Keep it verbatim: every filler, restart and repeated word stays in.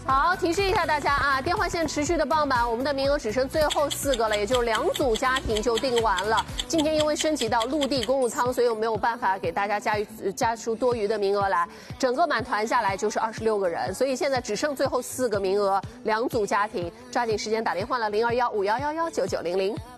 好，提示一下大家啊，电话线持续的爆满，我们的名额只剩最后四个了，也就是两组家庭就订完了。今天因为升级到陆地公务舱，所以我没有办法给大家加加出多余的名额来。整个满团下来就是二十六个人，所以现在只剩最后四个名额，两组家庭，抓紧时间打电话了零二幺五幺幺幺九九零零。